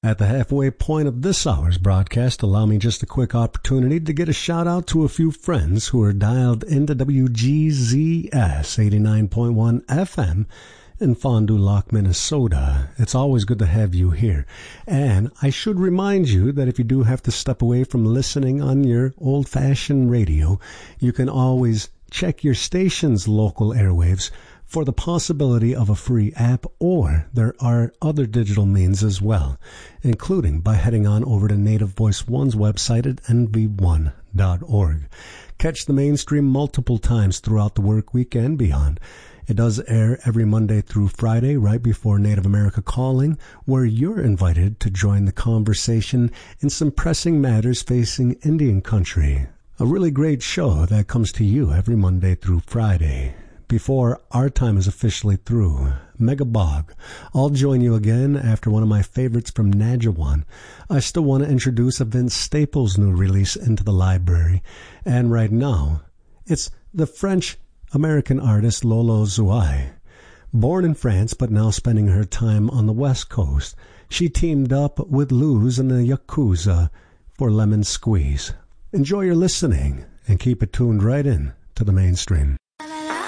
At the halfway point of this hour's broadcast, allow me just a quick opportunity to get a shout out to a few friends who are dialed into WGZS 89.1 FM in Fond du Lac, Minnesota. It's always good to have you here. And I should remind you that if you do have to step away from listening on your old-fashioned radio, you can always check your station's local airwaves for the possibility of a free app, or there are other digital means as well, including by heading on over to Native Voice One's website at nv1.org. Catch the mainstream multiple times throughout the work week and beyond. It does air every Monday through Friday right before Native America Calling, where you're invited to join the conversation in some pressing matters facing Indian country. A really great show that comes to you every Monday through Friday. Before our time is officially through, Megabog, I'll join you again after one of my favorites from Najawan. I still want to introduce a Vince Staples new release into the library, and right now, it's the French-American artist Lolo Zouai. Born in France but now spending her time on the West Coast, she teamed up with Luz and the Yakuza for Lemon Squeeze. Enjoy your listening and keep it tuned right in to the mainstream.